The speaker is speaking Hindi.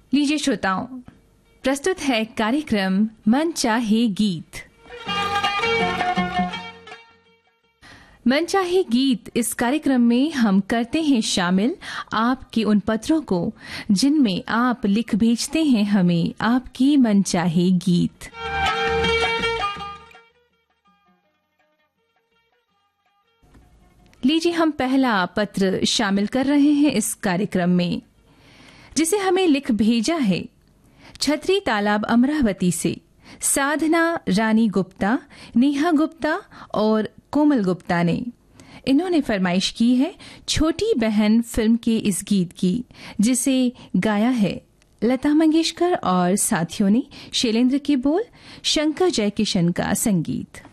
लीजिए श्रोताओं, प्रस्तुत है कार्यक्रम मन चाहे गीत। मन चाहे गीत इस कार्यक्रम में हम करते हैं शामिल आपके उन पत्रों को जिनमें आप लिख भेजते हैं हमें आपकी मन चाहे गीत। लीजिए हम पहला पत्र शामिल कर रहे हैं इस कार्यक्रम में, जिसे हमें लिख भेजा है छतरी तालाब अमरावती से साधना रानी गुप्ता, नेहा गुप्ता और कोमल गुप्ता ने। इन्होंने फरमाइश की है छोटी बहन फिल्म के इस गीत की, जिसे गाया है लता मंगेशकर और साथियों ने। शैलेंद्र के बोल, शंकर जयकिशन का संगीत।